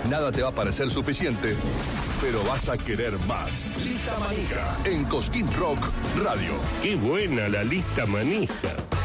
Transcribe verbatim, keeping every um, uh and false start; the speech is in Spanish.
Nada te va a parecer suficiente, pero vas a querer más. Lista Manija en Cosquín Rock Radio. ¡Qué buena la lista manija!